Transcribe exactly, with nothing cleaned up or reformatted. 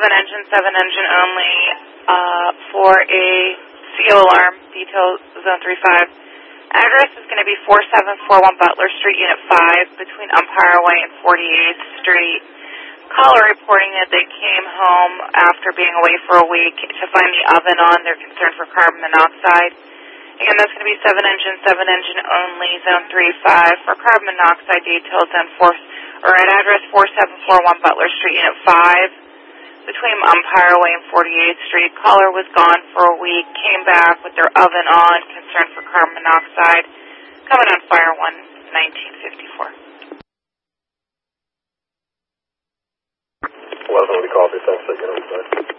seven engine, seven engine only, uh, for a C O alarm, detail zone three five. Address is going to be four seven four one Butler Street, Unit five, between Umpire Way and forty-eighth Street. Caller reporting that they came home after being away for a week to find the oven on. They're concerned for carbon monoxide. Again, that's going to be seven engine, seven engine only, zone three five. For carbon monoxide details, zone four, or at address four seven four one Butler Street, Unit five, between Umpire Way and forty-eighth Street. Caller was gone for a week, came back with their oven on, concerned for carbon monoxide. Coming on fire one nineteen fifty-four. eleven, we call this, thanks, I get on